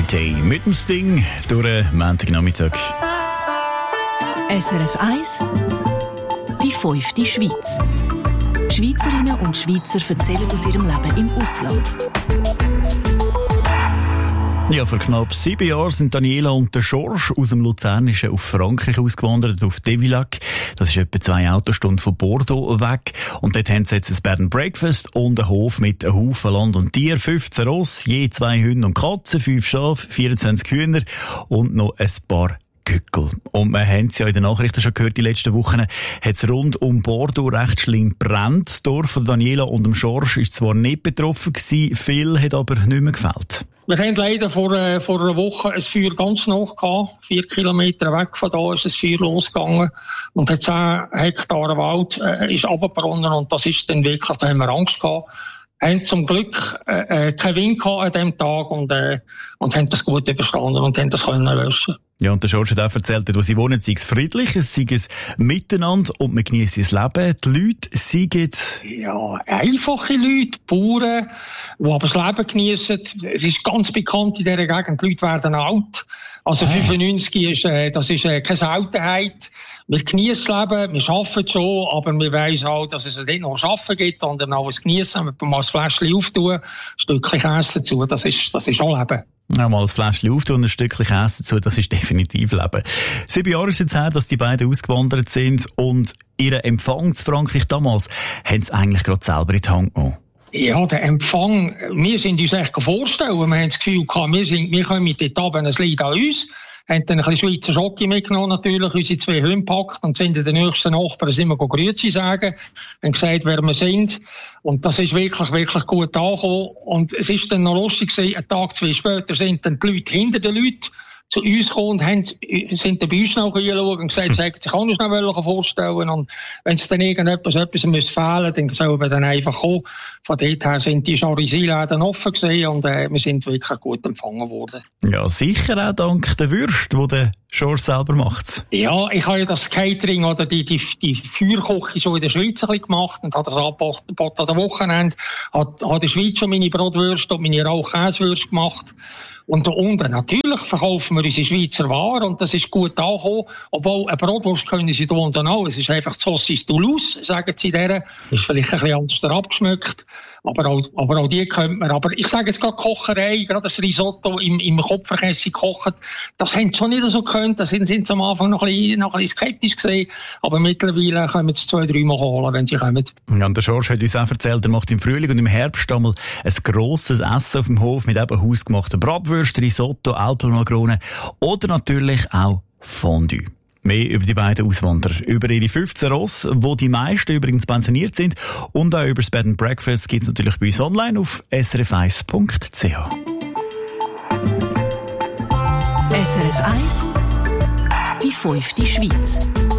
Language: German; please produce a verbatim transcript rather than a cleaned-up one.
Day mit dem Sting durch den Montagnachmittag. S R F eins, die fünfte Schweiz. Schweizerinnen und Schweizer erzählen aus ihrem Leben im Ausland. Ja, vor knapp sieben Jahren sind Daniela und der George aus dem Luzernischen auf Frankreich ausgewandert, auf Devilac. Das ist etwa zwei Autostunden von Bordeaux weg. Und dort haben sie jetzt ein Bed and Breakfast und einen Hof mit einem Haufen Land und Tier, fünfzehn Ross, je zwei Hunde und Katzen, fünf Schafe, vierundzwanzig Hühner und noch ein paar Gückel. Und wir haben es ja in den Nachrichten schon gehört, die letzten Wochen hat es rund um Bordeaux recht schlimm brennt. Das Dorf von Daniela und dem George ist zwar nicht betroffen gewesen, viel hat aber nicht mehr gefällt. Wir haben leider vor, äh, vor einer Woche ein Feuer ganz nah gehabt. Vier Kilometer weg von da ist das Feuer losgegangen. Und hat zehn Hektar Wald äh, ist runtergebrannt. Und das ist dann wirklich, da haben wir Angst gehabt. Wir haben zum Glück äh, keinen Wind gehabt an diesem Tag und, äh, und haben das gut überstanden und haben das können lösen. Ja, und der George hat auch erzählt, wo sie wohnen, sei es friedlich, es sei es miteinander und man genießt das Leben. Die Leute seien... Ja, einfache Leute, Bauern, die aber das Leben genießen. Es ist ganz bekannt in dieser Gegend, die Leute werden alt. Also hey. fünfundneunzig ist, äh, das ist äh, keine Seltenheit. Wir genießen das Leben, wir arbeiten schon, aber wir weiss auch, dass es nicht noch Arbeiten gibt, sondern auch ein Geniessen. Wir mal ein Fläschchen auftun, ein Stückchen Käse dazu, das ist, das ist auch Leben. Ja, mal ein Fläschchen auftun und ein Stückchen Käse dazu, das ist definitiv Leben. Sieben Jahre ist jetzt her, dass die beiden ausgewandert sind und ihren Empfang zu Frankreich damals haben sie eigentlich gerade selber in die Hand genommen. Ja, der Empfang, wir sind uns echt vorstellen, wir haben das Gefühl gehabt, wir, sind, wir kommen dort runter, es liegt an uns. Wir haben dann ein bisschen Schweizer Schoki mitgenommen, natürlich, unsere zwei Hunde gepackt und sind in den nächsten Nachbarn, sind wir Grüezi sagen, haben gesagt, wer wir sind. Und das ist wirklich, wirklich gut angekommen. Und es ist dann noch lustig gewesen, einen Tag, zwei später sind dann die Leute hinter den Leuten zu uns gekommen und haben, sind dann bei uns noch hingeschaut und gesagt, sie sich auch noch vorstellen. Und wenn es dann irgendetwas etwas müsste fehlen, dann sollen wir dann einfach kommen. Von dort her sind die Charisiläden offen gewesen und äh, wir sind wirklich gut empfangen worden. Ja, sicher auch dank der Würste, die der George selber macht. Ja, ich habe ja das Catering oder die, die, die Feuerküche schon in der Schweiz ein bisschen gemacht und habe das angeboten an der Wochenende. Habe in der Schweiz schon meine Bratwürste und meine Rauchkäsewürste gemacht. Und da unten, natürlich verkaufen wir unsere Schweizer Ware und das ist gut angekommen. Obwohl, eine Bratwurst können sie da unten auch. Es ist einfach Saucisse Toulouse, sagen sie der. Ist vielleicht ein bisschen anders abgeschmückt. Aber auch, aber auch die könnte man. Aber ich sage jetzt gerade Kocherei, gerade das Risotto im, im Kopfverkäse kochen, das haben sie schon nicht so gekannt. Da sind, sind sie am Anfang noch ein bisschen, noch ein bisschen skeptisch gewesen. Aber mittlerweile können sie zwei, drei Mal holen, wenn sie kommen. Ja, und der George hat uns auch erzählt, er macht im Frühling und im Herbst einmal ein grosses Essen auf dem Hof mit eben hausgemachten Bratwürsten, Risotto, Alpenmakrone oder natürlich auch Fondue. Mehr über die beiden Auswanderer, über ihre fünfzehn Ross, wo die meisten übrigens pensioniert sind, und auch über das Bed and Breakfast gibt's natürlich bei uns online auf s r f eins punkt c h. S R F eins, die fünfte Schweiz.